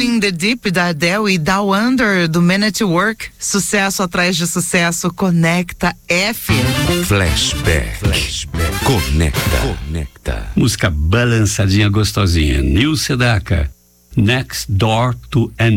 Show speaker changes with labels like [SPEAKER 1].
[SPEAKER 1] in the Deep da Adele e Down Under do Man at Work. Sucesso atrás de sucesso. Conecta F.
[SPEAKER 2] Flashback. Conecta.
[SPEAKER 3] Música balançadinha, gostosinha. Nil Sedaka, Next Door to